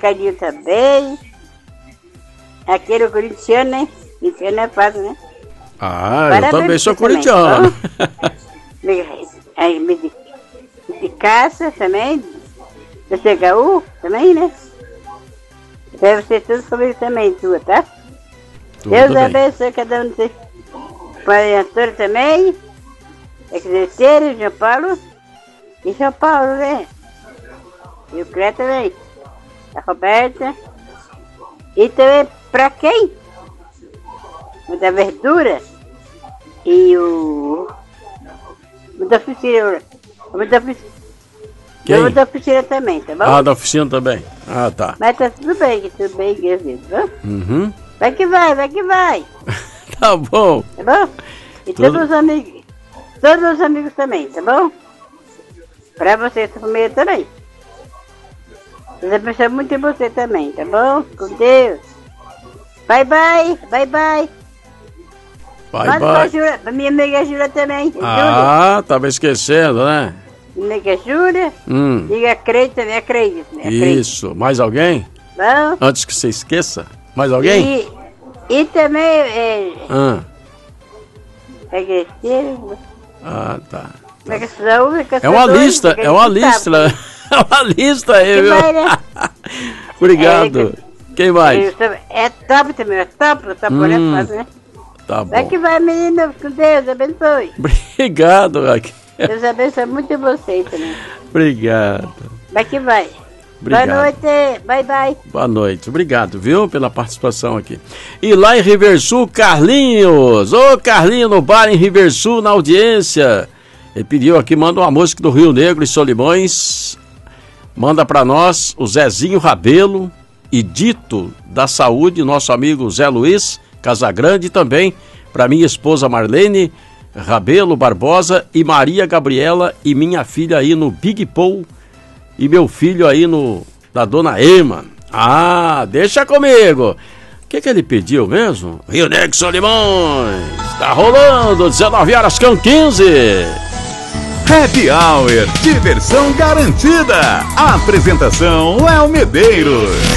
recadinho também. Aquele corintiano, né? Corintiano é fácil, né? Ah, Parabéns, eu também sou você também, corintiano. Aí, de caça também. Do CHU também, né? Deve ser tudo comigo também, tua, tá? Tudo Deus bem. abençoe cada um de vocês. Pai Antônio também. Exerceiro, João Paulo. E São Paulo, né? E o Clé também. A Roberta. E também pra quem? Muita verdura. E o... Muita oficina. Muita oficina. Quem? Muita oficina também, tá bom? Ah, da oficina também. Ah, tá. Mas tá tudo bem, graças a Deus, tá? Uhum. Vai que vai, vai que vai. Tá bom. Tá bom? E todos os amigos também, tá bom? Pra você, sua família também. Deus abençoe muito em você também, tá bom? Com Deus. Bye, bye, bye, bye. Bye, Manda bye. pra minha amiga Júlia também. Ah, tava esquecendo, né? Minha amiga Júlia. Diga a Creide também, a Creide. Isso. Mais alguém? Bom? Antes que você esqueça. Mais alguém? E também Ah. Ah, tá. É uma lista, é uma lista. É uma lista aí, viu? Vai, né? Obrigado. Quem mais? É top também, é top, né? Tá bom. Vai que vai, menina, com Deus, abençoe. Obrigado, Raquel. Deus abençoe muito vocês também. Obrigado. Vai que vai. Obrigado. Boa noite, bye bye. Boa noite, obrigado, viu, pela participação aqui. E lá em Riversul, Carlinhos. Ô, Carlinhos, no bar em Riversul, na audiência. Ele pediu aqui, manda uma música do Rio Negro e Solimões. Manda pra nós o Zezinho Rabelo e Dito da Saúde, nosso amigo Zé Luiz Casagrande, e também pra minha esposa Marlene Rabelo Barbosa e Maria Gabriela e minha filha aí no Big Paul e meu filho aí no da Dona Ema. Ah, deixa comigo. O que ele pediu mesmo? Rio Negro e Solimões. Tá rolando, 19h15. Happy Hour, diversão garantida. A apresentação Léo Medeiros.